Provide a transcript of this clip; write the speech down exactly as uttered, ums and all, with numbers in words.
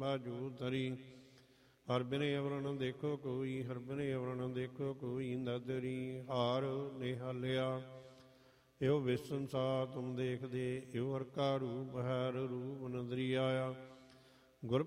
ਬਾਜੂ ਤਰੀ। ਹਰ ਬਿਨੇ ਅਵਰ ਨ ਦੇਖੋ ਕੋਈ, ਹਰ ਬਿਨੇ ਅਵਰ ਨ ਦੇਖੋ ਕੋਈ, ਨਦਰੀ ਹਾਰ ਨਿਹਾਲਿਆ। ਇਹੋ ਵਿਸੰਸਾ ਤੁਮ ਦੇਖਦੇ, ਇਹੋ ਹਰ ਕਾ ਰੂਪ ਹੈ, ਰੂਪ ਨਦਰੀ ਆਇਆ। ਗੁਰ